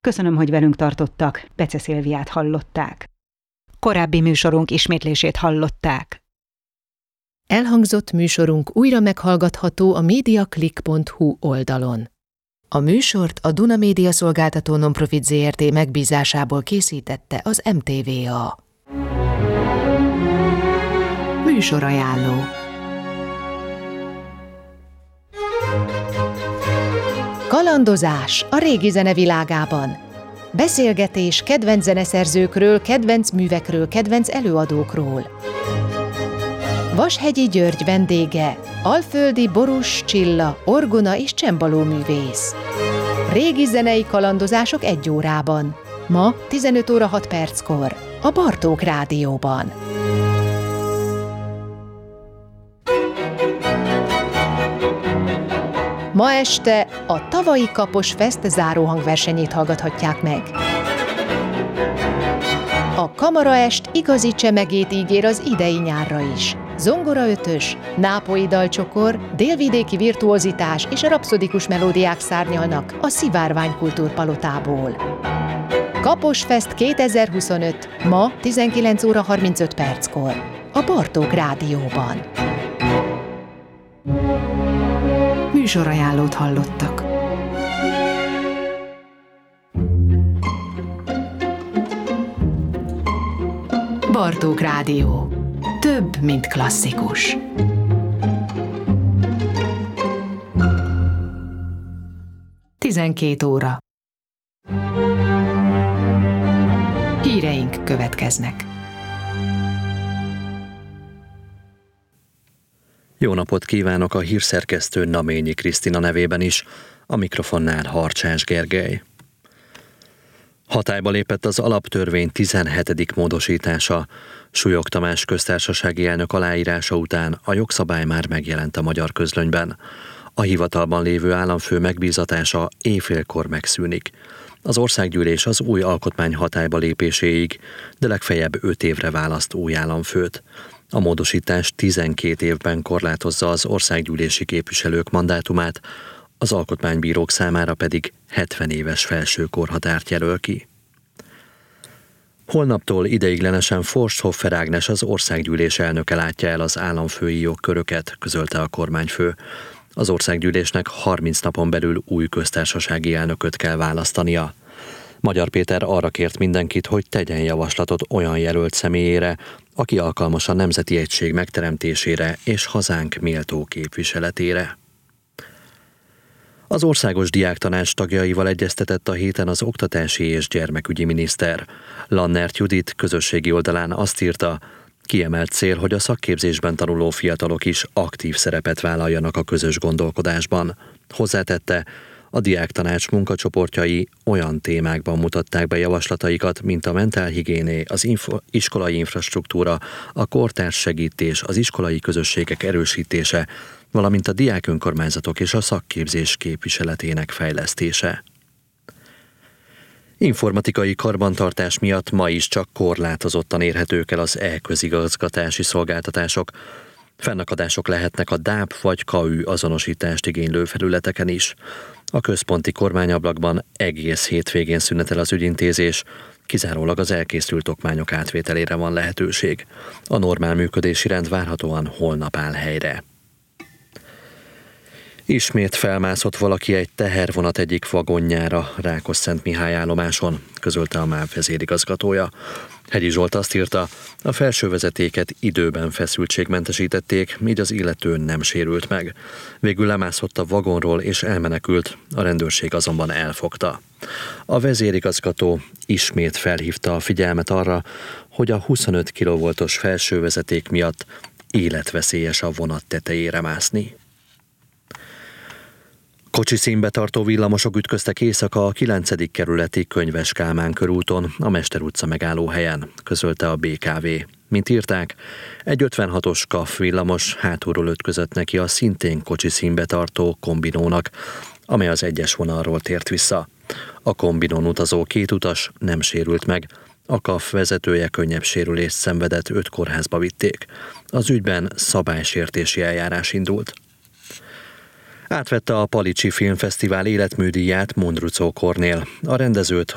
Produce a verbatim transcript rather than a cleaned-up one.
Köszönöm, hogy velünk tartottak, Bece Szilviát hallották. Korábbi műsorunk ismétlését hallották. Elhangzott műsorunk újra meghallgatható a mediaclick pont hu oldalon. A műsort a Duna Média Szolgáltató Nonprofit Zrt. Megbízásából készítette az em té vé á. Műsorajánló. Kalandozás a régi zene világában. Beszélgetés kedvenc zeneszerzőkről, kedvenc művekről, kedvenc előadókról. Vashegyi György vendége, Alföldi Borús Csilla, orgona és csembaló művész. Régi zenei kalandozások egy órában. Ma tizenöt óra hat perckor a Bartók Rádióban. Ma este a tavalyi Kapos Fest záróhangversenyét hallgathatják meg. A kamaraest igazi csemegét ígér az idei nyárra is. Zongora ötös, nápolyi dalcsokor, délvidéki virtuozitás és a rapszodikus melódiák szárnyalnak a Szivárvány Kultúrpalotából. Kapos Fest kétezer-huszonöt, ma tizenkilenc óra harmincöt perckor, a Bartók Rádióban. Műsorajánlót hallottak. Bartók Rádió. Több, mint klasszikus. tizenkét óra. Híreink következnek. Jó napot kívánok a hírszerkesztő Naményi Krisztina nevében is, a mikrofonnál Harcsás Gergely. Hatályba lépett az alaptörvény tizenhetedik módosítása. Súlyog Tamás köztársasági elnök aláírása után a jogszabály már megjelent a magyar közlönyben. A hivatalban lévő államfő megbízatása éjfélkor megszűnik. Az országgyűlés az új alkotmány hatályba lépéséig, de legfeljebb öt évre választ új államfőt. A módosítás tizenkét évben korlátozza az országgyűlési képviselők mandátumát, az alkotmánybírók számára pedig hetven éves felső korhatárt jelöl ki. Holnaptól ideiglenesen Forsthoffer Ágnes az országgyűlés elnöke látja el az államfői jogköröket, közölte a kormányfő. Az országgyűlésnek harminc napon belül új köztársasági elnököt kell választania. Magyar Péter arra kért mindenkit, hogy tegyen javaslatot olyan jelölt személyére, aki alkalmas a nemzeti egység megteremtésére és hazánk méltó képviseletére. Az Országos Diáktanács tagjaival egyeztetett a héten az oktatási és gyermekügyi miniszter. Lannert Judit közösségi oldalán azt írta, kiemelt cél, hogy a szakképzésben tanuló fiatalok is aktív szerepet vállaljanak a közös gondolkodásban. Hozzátette, a diáktanács munkacsoportjai olyan témákban mutatták be javaslataikat, mint a mentálhigiéné, az info- iskolai infrastruktúra, a kortárs segítés, az iskolai közösségek erősítése, valamint a diákönkormányzatok és a szakképzés képviseletének fejlesztése. Informatikai karbantartás miatt ma is csak korlátozottan érhetők el az e-közigazgatási szolgáltatások. Fennakadások lehetnek a dáp vagy ká ü azonosítást igénylő felületeken is. A központi kormányablakban egész hétvégén szünetel az ügyintézés, kizárólag az elkészült okmányok átvételére van lehetőség. A normál működési rend várhatóan holnap áll helyre. Ismét felmászott valaki egy tehervonat egyik vagonjára Rákosszentmihály állomáson, közölte a MÁV vezérigazgatója. Hegyi Zsolt azt írta, a felső vezetéket időben feszültségmentesítették, így az illető nem sérült meg. Végül lemászott a vagonról és elmenekült, a rendőrség azonban elfogta. A vezérigazgató ismét felhívta a figyelmet arra, hogy a huszonöt kilovoltos felső vezeték miatt életveszélyes a vonat tetejére mászni. Kocsiszínbe tartó villamosok ütköztek éjszaka a kilencedik kerületi Könyves Kálmán körúton, a Mester utca megállóhelyen, közölte a bé ká vé. Mint írták, egy ötvenhatos kaf villamos hátulról ütközött neki a szintén kocsiszínbe tartó kombinónak, amely az egyes vonalról tért vissza. A kombinón utazó két utas nem sérült meg, a kaf vezetője könnyebb sérülést szenvedett, öt kórházba vitték. Az ügyben szabálysértési eljárás indult. Átvette a Palicsi Filmfesztivál életműdíját Mondruczó Kornél. A rendezőt